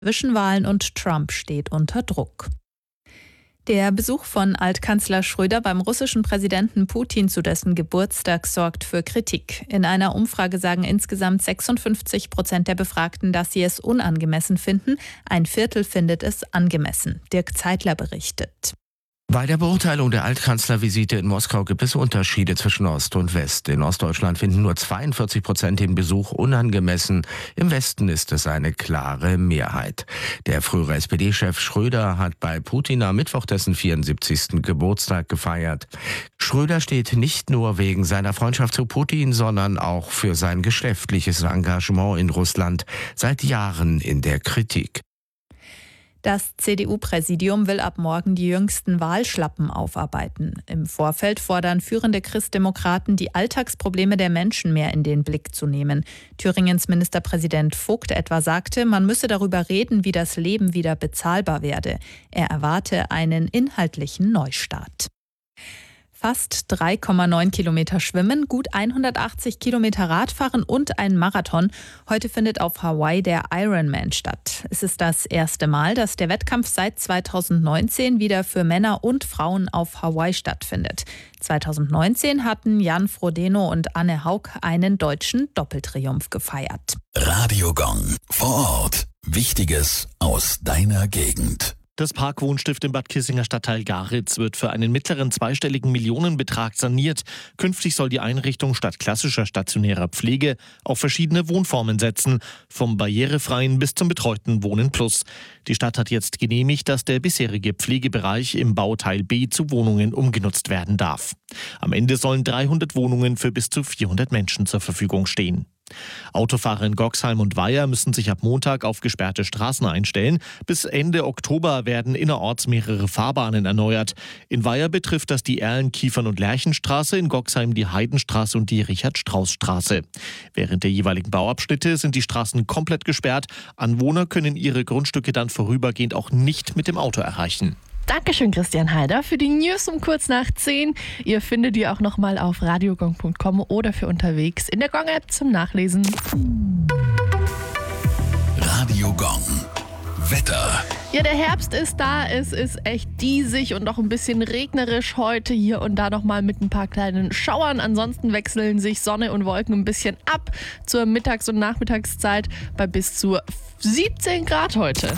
Zwischenwahlen und Trump steht unter Druck. Der Besuch von Altkanzler Schröder beim russischen Präsidenten Putin zu dessen Geburtstag sorgt für Kritik. In einer Umfrage sagen insgesamt 56% der Befragten, dass sie es unangemessen finden. Ein Viertel findet es angemessen. Dirk Zeitler berichtet. Bei der Beurteilung der Altkanzlervisite in Moskau gibt es Unterschiede zwischen Ost und West. In Ostdeutschland finden nur 42% den Besuch unangemessen. Im Westen ist es eine klare Mehrheit. Der frühere SPD-Chef Schröder hat bei Putin am Mittwoch dessen 74. Geburtstag gefeiert. Schröder steht nicht nur wegen seiner Freundschaft zu Putin, sondern auch für sein geschäftliches Engagement in Russland seit Jahren in der Kritik. Das CDU-Präsidium will ab morgen die jüngsten Wahlschlappen aufarbeiten. Im Vorfeld fordern führende Christdemokraten, die Alltagsprobleme der Menschen mehr in den Blick zu nehmen. Thüringens Ministerpräsident Vogt etwa sagte, man müsse darüber reden, wie das Leben wieder bezahlbar werde. Er erwarte einen inhaltlichen Neustart. Fast 3,9 Kilometer Schwimmen, gut 180 Kilometer Radfahren und ein Marathon. Heute findet auf Hawaii der Ironman statt. Es ist das erste Mal, dass der Wettkampf seit 2019 wieder für Männer und Frauen auf Hawaii stattfindet. 2019 hatten Jan Frodeno und Anne Haug einen deutschen Doppeltriumph gefeiert. Radio Gong. Vor Ort. Wichtiges aus deiner Gegend. Das Parkwohnstift im Bad Kissinger Stadtteil Garitz wird für einen mittleren zweistelligen Millionenbetrag saniert. Künftig soll die Einrichtung statt klassischer stationärer Pflege auf verschiedene Wohnformen setzen, vom barrierefreien bis zum betreuten Wohnen Plus. Die Stadt hat jetzt genehmigt, dass der bisherige Pflegebereich im Bauteil B zu Wohnungen umgenutzt werden darf. Am Ende sollen 300 Wohnungen für bis zu 400 Menschen zur Verfügung stehen. Autofahrer in Goxheim und Weiher müssen sich ab Montag auf gesperrte Straßen einstellen. Bis Ende Oktober werden innerorts mehrere Fahrbahnen erneuert. In Weiher betrifft das die Erlen-, Kiefern- und Lerchenstraße, in Goxheim die Heidenstraße und die Richard-Strauß-Straße. Während der jeweiligen Bauabschnitte sind die Straßen komplett gesperrt. Anwohner können ihre Grundstücke dann vorübergehend auch nicht mit dem Auto erreichen. Dankeschön, Christian Heider, für die News um kurz nach 10. Ihr findet die auch nochmal auf radiogong.com oder für unterwegs in der Gong-App zum Nachlesen. Radio Gong. Wetter. Ja, der Herbst ist da. Es ist echt diesig und auch ein bisschen regnerisch heute. Hier und da nochmal mit ein paar kleinen Schauern. Ansonsten wechseln sich Sonne und Wolken ein bisschen ab zur Mittags- und Nachmittagszeit bei bis zu 17 Grad heute.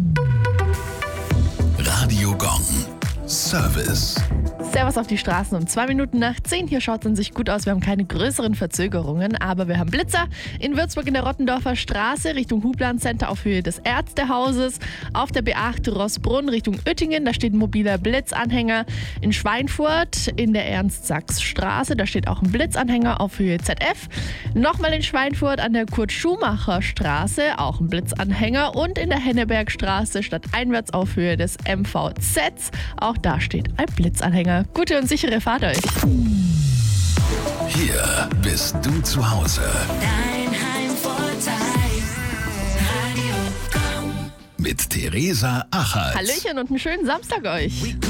Radio Gong. Service. Servus auf die Straßen um 2 Minuten nach 10. Hier schaut es an sich gut aus. Wir haben keine größeren Verzögerungen, aber wir haben Blitzer in Würzburg in der Rottendorfer Straße Richtung Hubland Center auf Höhe des Ärztehauses. Auf der B8 Rossbrunn Richtung Oettingen, da steht ein mobiler Blitzanhänger. In Schweinfurt in der Ernst-Sachs-Straße, da steht auch ein Blitzanhänger auf Höhe ZF. Nochmal in Schweinfurt an der Kurt-Schumacher-Straße, auch ein Blitzanhänger. Und in der Hennebergstraße stadteinwärts auf Höhe des MVZ, auch da steht ein Blitzanhänger. Gute und sichere Fahrt euch. Hier bist du zu Hause. Dein Heimvorteil. Radio Gong. Mit Theresa Achert. Hallöchen und einen schönen Samstag euch.